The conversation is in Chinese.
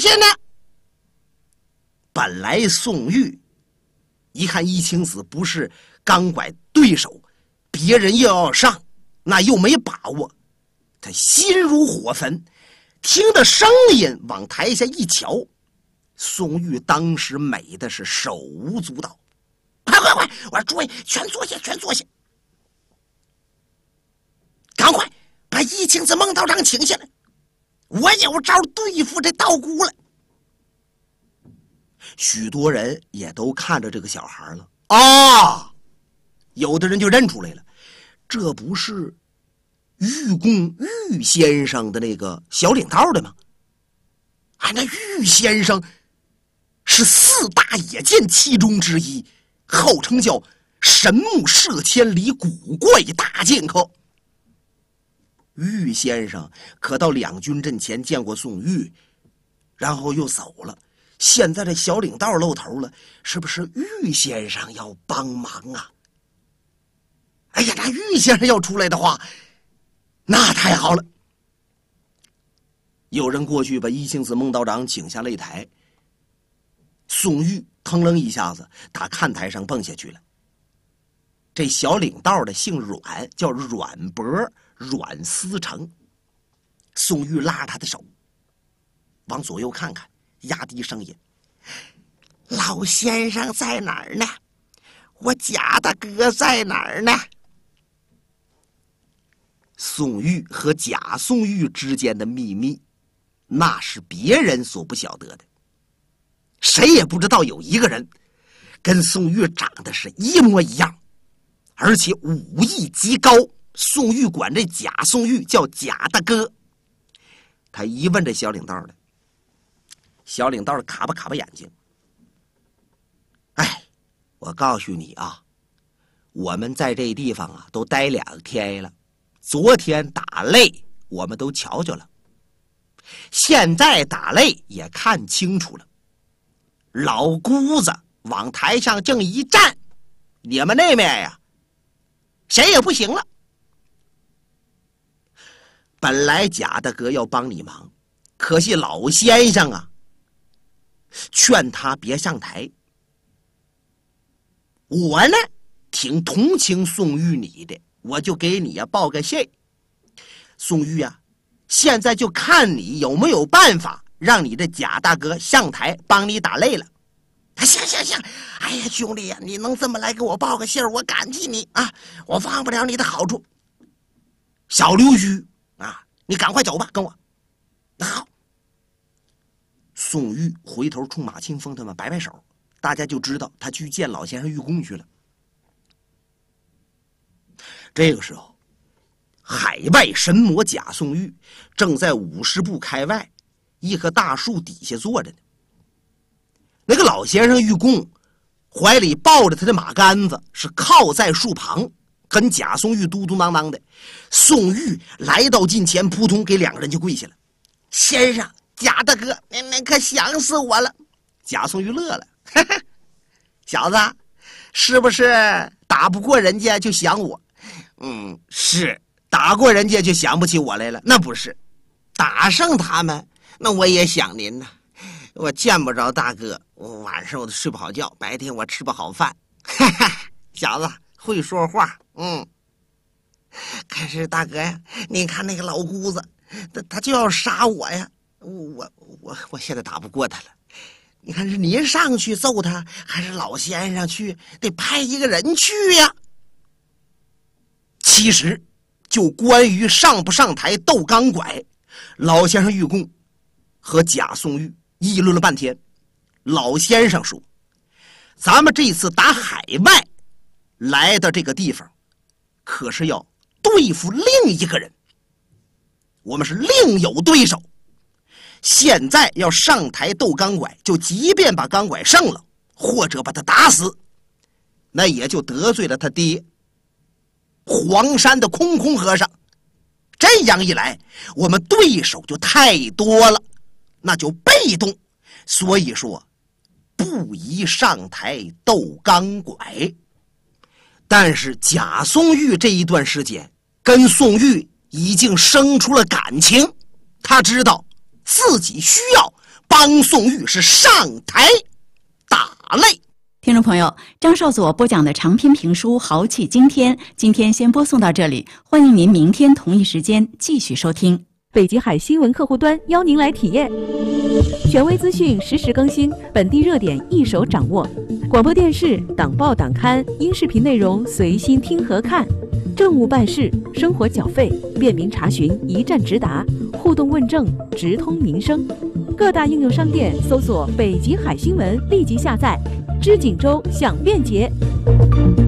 下呢。本来宋玉一看一青子不是钢拐对手，别人又要上，那又没把握，他心如火焚，听得声音往台下一瞧，宋玉当时美的是手舞足蹈。快快快，我说诸位全坐下，全坐下，赶快把一青子孟道长请下来，我有招对付这道姑了。许多人也都看着这个小孩了啊，有的人就认出来了，这不是玉公玉先生的那个小领道的吗？啊，那玉先生是四大野剑其中之一，号称叫神木射千里古怪大剑客。玉先生可到两军阵前见过宋玉，然后又走了。现在这小领道露头了，是不是玉先生要帮忙啊？哎呀，那玉先生要出来的话，那太好了。有人过去把一青子孟道长请下擂台，宋玉腾楞一下子打看台上蹦下去了。这小领道的姓阮，叫阮伯阮思成。宋玉拉着他的手往左右看看，压低声音：老先生在哪儿呢？我贾大哥在哪儿呢？宋玉和贾宋玉之间的秘密，那是别人所不晓得的。谁也不知道有一个人跟宋玉长得是一模一样，而且武艺极高。宋玉管这贾宋玉叫贾大哥。他一问这小领道的，小领道卡巴眼睛。哎，我告诉你啊，我们在这地方啊都待2天了，昨天打擂我们都瞧瞧了，现在打擂也看清楚了，老姑子往台上正一站，你们那边呀谁也不行了。本来贾大哥要帮你忙，可惜老先生啊劝他别上台。我呢挺同情宋玉你的，我就给你呀报个信。宋玉啊，现在就看你有没有办法让你的贾大哥上台帮你打擂了。行，哎呀兄弟呀，你能这么来给我报个信，我感激你啊，我忘不了你的好处。小溜须啊，你赶快走吧，跟我。好。宋玉回头冲马清风他们摆摆手，大家就知道他去见老先生玉公去了。这个时候，海外神魔贾宋玉正在50步开外一棵大树底下坐着呢。那个老先生玉公怀里抱着他的马杆子，是靠在树旁，跟贾宋玉嘟嘟囔囔的。宋玉来到近前，扑通给2个人就跪下了。先生，贾大哥，你可想死我了。贾宋玉乐了，哈哈，小子，是不是打不过人家就想我？是打过人家就想不起我来了。那不是，打胜他们，那我也想您呢。我见不着大哥，我晚上我都睡不好觉，白天我吃不好饭。哈哈，小子会说话。可是大哥呀，你看那个老姑子，他就要杀我呀，我现在打不过他了。你看是您上去揍他，还是老先生去？得派一个人去呀。其实就关于上不上台斗钢拐，老先生玉公和贾宋玉议论了半天。老先生说，咱们这次打海外来的这个地方，可是要对付另一个人，我们是另有对手。现在要上台斗钢拐，就即便把钢拐胜了，或者把他打死，那也就得罪了他爹黄山的空空和尚。这样一来，我们对手就太多了，那就被动。所以说不宜上台斗钢拐。但是贾宋玉这一段时间跟宋玉已经生出了感情，他知道自己需要帮宋玉是上台打擂。 听众朋友，张少佐播讲的长篇评书《豪气惊天》，今天先播送到这里，欢迎您明天同一时间继续收听。 北极海新闻客户端邀您来体验，权威资讯实时更新，本地热点一手掌握，广播电视、党报党刊、音视频内容随心听和看，政务办事、生活缴费便民查询一站直达，互动问政直通民生。各大应用商店搜索北极海新闻，立即下载。知锦州享便捷。